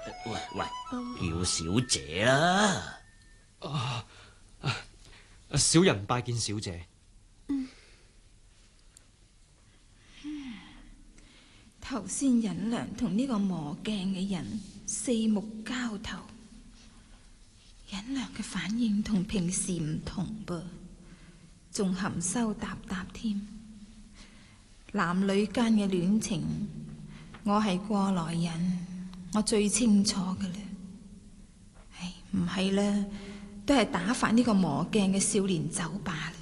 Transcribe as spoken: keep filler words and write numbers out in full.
喂喂，叫小姐啦！ 啊啊！小人拜見小姐。 嗯。頭先忍良同呢個磨鏡嘅人四目交投，忍良嘅反應同平時唔同噃，仲含羞答答添。男女間嘅戀情，我係過來人，我最清楚㗎啦。唉，唔係啦，都係打發呢個磨鏡嘅少年走罷啦。